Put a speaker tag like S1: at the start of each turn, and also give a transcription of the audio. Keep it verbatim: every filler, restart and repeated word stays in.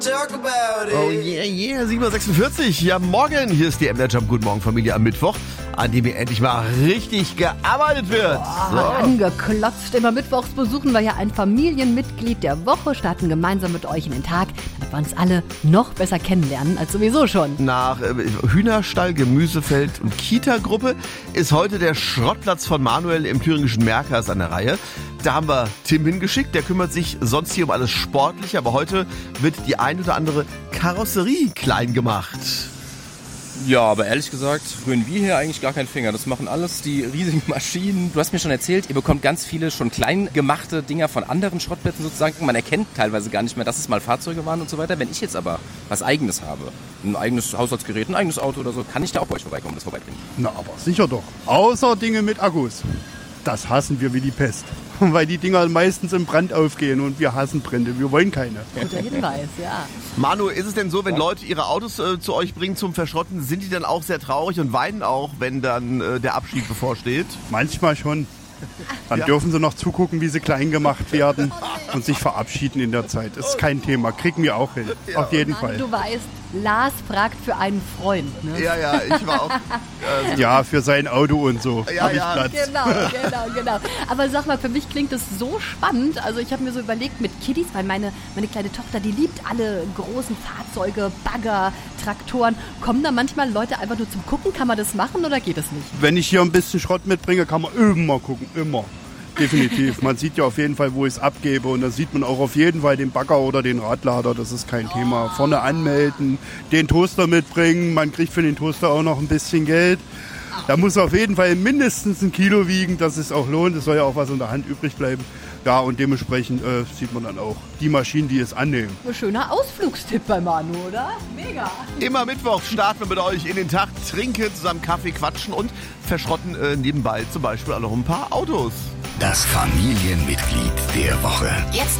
S1: Oh yeah, yeah, sieben Uhr sechsundvierzig. Ja, morgen. Hier ist die M D R Jump. Guten Morgen, Familie, am Mittwoch, an dem hier endlich mal richtig gearbeitet wird.
S2: Boah,
S1: So.
S2: angeklotzt. Immer mittwochs besuchen wir ja ein Familienmitglied der Woche, starten gemeinsam mit euch in den Tag, damit wir uns alle noch besser kennenlernen als sowieso schon.
S1: Nach äh, Hühnerstall, Gemüsefeld und Kita-Gruppe ist heute der Schrottplatz von Manuel im thüringischen Merkers an der Reihe. Da haben wir Tim hingeschickt, der kümmert sich sonst hier um alles Sportliche, aber heute wird die ein oder andere Karosserie klein gemacht.
S3: Ja, aber ehrlich gesagt rühren wir hier eigentlich gar keinen Finger. Das machen alles die riesigen Maschinen. Du hast mir schon erzählt, ihr bekommt ganz viele schon klein gemachte Dinger von anderen Schrottplätzen sozusagen. Man erkennt teilweise gar nicht mehr, dass es mal Fahrzeuge waren und so weiter. Wenn ich jetzt aber was Eigenes habe, ein eigenes Haushaltsgerät, ein eigenes Auto oder so, kann ich da auch bei euch vorbeikommen, das vorbeibringen?
S4: Na, aber sicher doch. Außer Dinge mit Akkus. Das hassen wir wie die Pest. Weil die Dinger meistens im Brand aufgehen und wir hassen Brände. Wir wollen keine.
S2: Guter Hinweis, ja.
S1: Manu, ist es denn so, wenn Leute ihre Autos äh, zu euch bringen zum Verschrotten, sind die dann auch sehr traurig und weinen auch, wenn dann äh, der Abschied bevorsteht?
S4: Manchmal schon. Dann
S1: Ja.
S4: dürfen sie noch zugucken, wie sie klein gemacht werden und sich verabschieden in der Zeit. Das ist kein Thema. Kriegen wir auch hin. Auf jeden
S2: Mann,
S4: Fall.
S2: du weißt, Lars fragt für einen Freund, ne?
S1: Ja, ja, ich war auch. Äh,
S4: Ja, für sein Auto und so
S1: Ja,
S4: habe ich
S1: ja.
S4: Platz.
S2: Genau, genau, genau. Aber sag mal, für mich klingt es so spannend. Also ich habe mir so überlegt mit Kiddies, weil meine, meine kleine Tochter, die liebt alle großen Fahrzeuge, Bagger, Traktoren. Kommen da manchmal Leute einfach nur zum Gucken? Kann man das machen oder geht es nicht?
S4: Wenn ich hier ein bisschen Schrott mitbringe, kann man immer gucken. Immer. Definitiv. Man sieht ja auf jeden Fall, wo ich es abgebe. Und da sieht man auch auf jeden Fall den Bagger oder den Radlader. Das ist kein Thema. Vorne anmelden, den Toaster mitbringen. Man kriegt für den Toaster auch noch ein bisschen Geld. Da muss auf jeden Fall mindestens ein Kilo wiegen, dass es auch lohnt. Es soll ja auch was in der Hand übrig bleiben. Ja, und dementsprechend äh, sieht man dann auch die Maschinen, die es annehmen.
S2: Ein schöner Ausflugstipp bei Manu, oder? Mega.
S1: Immer Mittwoch starten wir mit euch in den Tag, trinken zusammen Kaffee, quatschen und verschrotten äh, nebenbei zum Beispiel auch noch ein paar Autos.
S5: Das Familienmitglied der Woche.
S6: Jetzt